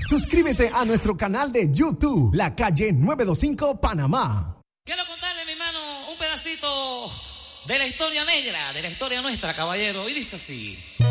Suscríbete a nuestro canal de YouTube, La Calle 925 Panamá. Quiero contarle, mi hermano, un pedacito de la historia negra, de la historia nuestra, caballero. Y dice así.